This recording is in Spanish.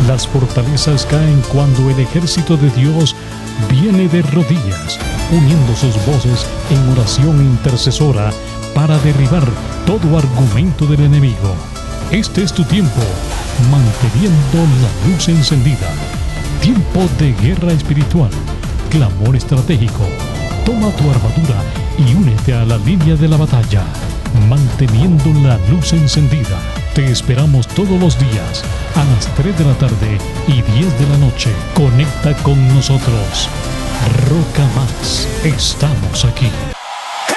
Las fortalezas caen cuando el ejército de Dios viene de rodillas, uniendo sus voces en oración intercesora para derribar todo argumento del enemigo. Este es tu tiempo, manteniendo la luz encendida. Tiempo de guerra espiritual, clamor estratégico. Toma tu armadura y únete a la línea de la batalla, manteniendo la luz encendida. Te esperamos todos los días a las 3 de la tarde y 10 de la noche. Conecta con nosotros. Roca Más, estamos aquí.